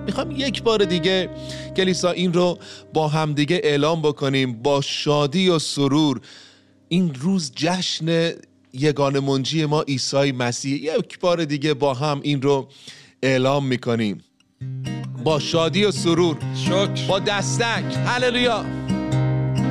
میخوام یک بار دیگه کلیسا این رو با هم دیگه اعلام بکنیم، با شادی و سرور. این روز جشن یگانه منجی ما عیسی مسیح. یک بار دیگه با هم این رو اعلام میکنیم با شادی و سرور، شکر، با دستک. هللویا.